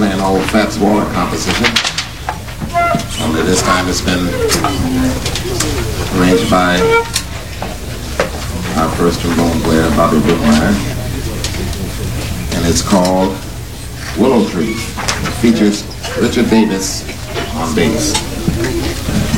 plain old Fats Waller composition. Only this time it's been arranged by our first trombone player, Bobby Brookmeyer. And it's called Willow Tree. It features Richard Davis on bass.